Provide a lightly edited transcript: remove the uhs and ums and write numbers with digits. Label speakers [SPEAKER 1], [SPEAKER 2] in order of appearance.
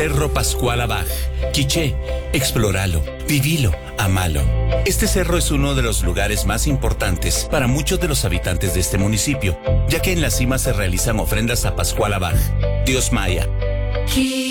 [SPEAKER 1] Cerro Pascual Abaj. Quiché, explóralo, vivilo, amalo. Este cerro es uno de los lugares más importantes para muchos de los habitantes de este municipio, ya que en la cima se realizan ofrendas a Pascual Abaj, dios maya.